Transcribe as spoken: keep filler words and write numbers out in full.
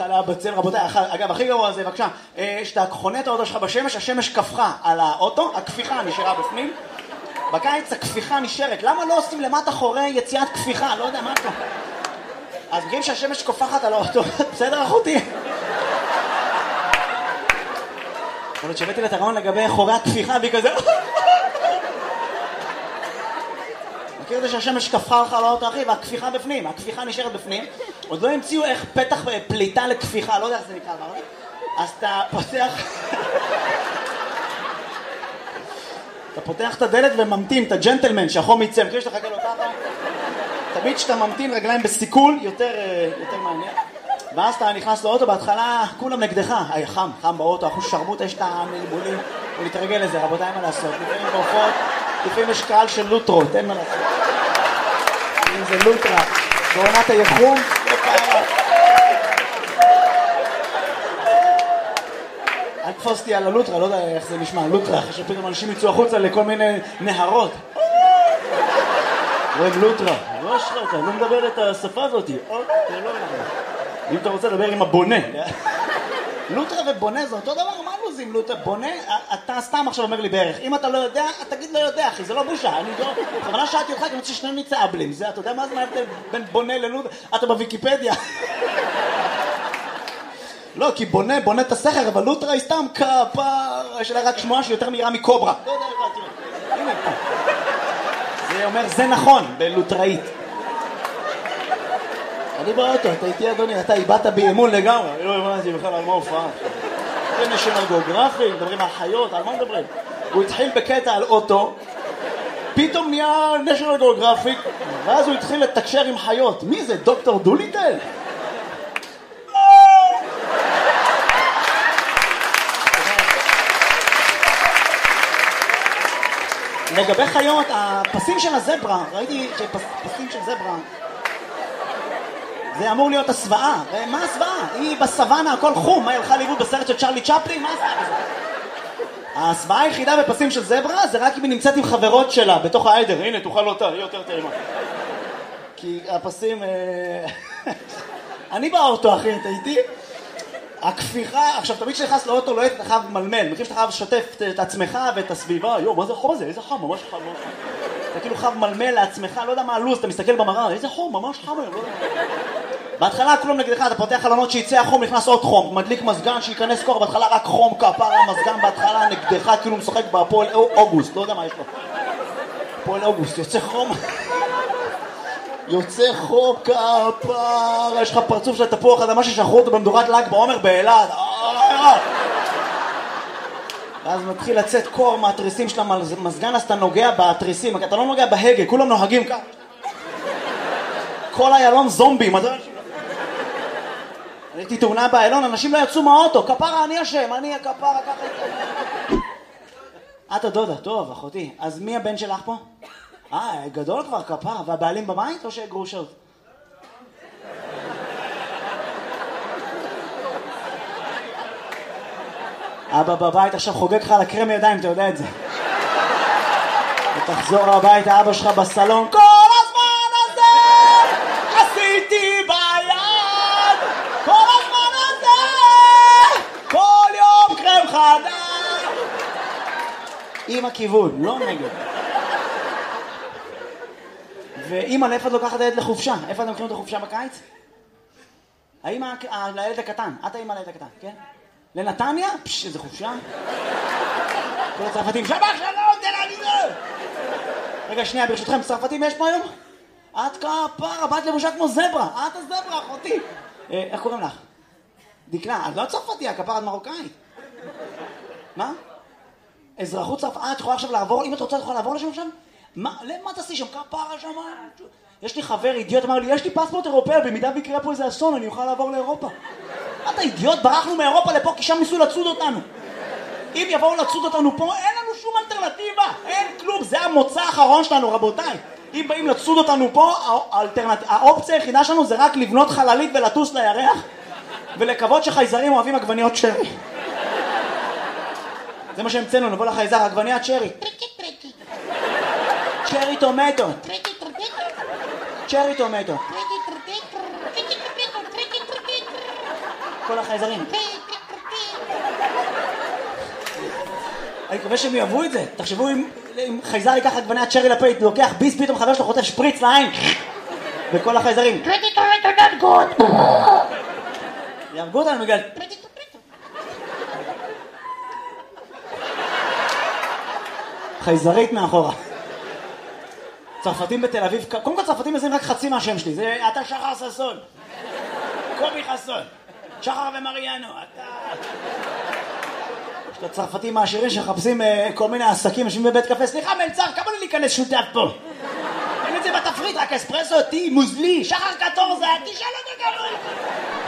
עליה בצל, רבותיי, אגב, הכי גרוע זה, בבקשה, שאתה חונה את האוטו שלך בשמש, השמש כפכה על האוטו, הכפיכה נשארה בפנים, בקיץ הכפיכה נשארת, למה לא עושים למטה חורי יציאת כפיכה? לא יודע מה אתה. אז בגלל שהשמש כופחת על האוטו, בסדר אחותי? יכול להיות שהבאתי לתרעון לגבי חורי הכפיכה והיא כזה... מכיר את זה שהשמש כפכה לך על האוטו אחי והכפיכה בפנים, הכפיכה נשארת בפנים, עוד לא המציאו איך פתח פליטה לכפיכה, לא יודע איך זה נקרא, אז אתה פותח... אתה פותח את הדלת וממתין, את הג'נטלמן שהחום יצא, מכיר שאתה חכה לו ככה? תמיד שאתה ממתין רגליים בסיכול, יותר, יותר מעניין. ואז אתה נכנס לאוטו, בהתחלה כולם נגדך. היי, חם, חם באוטו, אחוז שרמוט, יש את המלבולים. הוא מתרגל לזה, רבותיי, אין מה לעשות. לפעמים בעופות, לפעמים יש קהל של לוטרות, אין מה לעשות. אם זה לוטרה, בעונת היחום, לא פעם. אל תפוס אותי על הלוטרה, לא יודע איך זה נשמע, לוטרה, שפתאום אנשים יצאו החוצה לכל מיני נהרות. אוהב לוטרה, לא אשרה, אתה לא מדבר את השפה הזאת. אם אתה רוצה לדבר עם הבונה. לוטרה ובונה זה אותו דבר, מה לא זה עם לוטרה? בונה, אתה סתם עכשיו אומר לי בערך. אם אתה לא יודע, תגיד לא יודע, אחי, זה לא בושה. אני לא... בכוונה שאלתי אותך, כי אני רוצה ששנינו נצא אבלים. זה, אתה יודע מה זה ההבדל בין בונה ללוטרה? אתה בוויקיפדיה. לא, כי בונה, בונה את הסכר, אבל לוטרה היא סתם כפר, יש לה רק שמועה שיותר מהירה מקוברה. לא יודע, תראה. הנה, פה. זה אומר, זה נכון, בלוטראית. אני באוטו, אתה איתי אדוני, אתה איבדת באימון לגמרי. לא הבנתי בכלל על מה הופעה. זה נשיונל גיאוגרפיק, מדברים על חיות, על מה מדברים? הוא התחיל בקטע על אוטו, פתאום נהיה נשיונל גיאוגרפיק, ואז הוא התחיל לתקשר עם חיות. מי זה? דוקטור דוליטל? לגבי חיות, הפסים של הזברה, ראיתי שפסים של זברה, זה אמור להיות הסוואה. מה הסוואה? היא בסוואנה, הכל חום. מה, היא הלכה לאיבוד בסרט של צ'רלי צ'פלין? מה הסוואה בזה? הסוואה היחידה בפסים של זברה זה רק אם היא נמצאת עם חברות שלה בתוך העדר. הנה, תאכל אותה, היא יותר טעימה. כי הפסים... אני באוטו, אחי, אתה איתי? הכפיכה, עכשיו תמיד שנכנס לאוטו לא אתה חייב מלמל, מכיר שאתה חייב לשתף את עצמך ואת הסביבה, יו, מה זה החום הזה? איזה חם, ממש חם, ממש חם. אתה כאילו חייב מלמל לעצמך, לא יודע מה הלו"ז, אתה מסתכל במראה, איזה חום, ממש חם היום, לא יודע. בהתחלה כלום נגדך, אתה פותח חלונות שיצא החום, נכנס עוד חום, מדליק מזגן שיכנס קור, בהתחלה רק חום, כפר, המזגן בהתחלה נגדך, כאילו משחק בהפועל אוגוסט, לא יודע מה יש לו. הפועל אוגוסט, יוצא חום. יוצא חום כפר, יש לך פרצוף של תפוח אדמה ששחרו אותו במדורת ל"ג בעומר באילת. ואז מתחיל לצאת קור מהתריסים של המזגן, אז אתה נוגע בתריסים, אתה לא נוגע בהגה, כולם נוהגים ככה. כל איילון זומבים. הייתי תאונה באיילון, אנשים לא יצאו מהאוטו, כפרה אני אשם, אני הכפרה ככה. את הדודה, טוב אחותי, אז מי הבן שלך פה? אה, גדול כבר כפרה, והבעלים בבית או שגרושות? אבא בבית עכשיו חוגג לך על הקרם ידיים, אתה יודע את זה. ותחזור הביתה, אבא שלך בסלון, כל הזמן הזה עשיתי ביד, כל הזמן הזה, כל יום קרם חדש. עם הכיוון, לא נגד. ואמא, לאיפה את לוקחת הילד לחופשה? איפה אתם מקריאים את החופשה בקיץ? האמא לילד הקטן, את האמא לילד הקטן, כן? לנתניה? פש, איזה חופשה. כל הצרפתים, שבח שלום, תל אביב. רגע, שנייה, ברשותכם, צרפתים יש פה היום? את כפרה, באת לבושה כמו זברה. את הזברה, אחותי. איך קוראים לך? דקלה, את לא צרפתיה, כפרה, את מרוקאית. מה? אזרחות צרפת, את יכולה עכשיו לעבור, אם את רוצה, את יכולה לעבור לשם שם? מה, למה תעשי שם? כפרה שם? יש לי חבר אידיוט, אמר לי, יש לי פספורט אירופאי, במידה ויקרה פה איזה אסון, אני אוכל לעבור לאירופה. אתה אידיוט, ברחנו מאירופה לפה, כי שם ניסו לצוד אותנו. אם יבואו לצוד אותנו פה, אין לנו שום אלטרנטיבה, אין כלום, זה המוצא האחרון שלנו, רבותיי. אם באים לצוד אותנו פה, האלטרנט... האופציה היחידה שלנו זה רק לבנות חללית ולטוס לירח, ולקוות שחייזרים אוהבים עגבניות שרי. זה מה שהמצאנו, נבוא לחייזר, עגבניית שרי. צ'רי טומטו. צ'רי טומטו. כל החייזרים. אני מקווה שהם יאהבו את זה. תחשבו אם חייזר ייקח עגבני הצ'רי לפייט, לוקח ביס, פתאום חבר שלו חוטף שפריץ לעין. וכל החייזרים. יהרגו אותנו בגלל... חייזרית מאחורה. צרפתים בתל אביב, קודם כל צרפתים מזים רק חצי מהשם שלי, זה אתה שחר ססון, קובי חסון, שחר ומריאנו, אתה... יש את הצרפתים העשירים שמחפשים uh, כל מיני עסקים, יושבים בבית קפה, סליחה מלצר, כמה לי להיכנס שותף פה? אין את זה בתפריט, רק אספרסו, טי, מוזלי, שחר קטורזה, תשאל אותו גרול.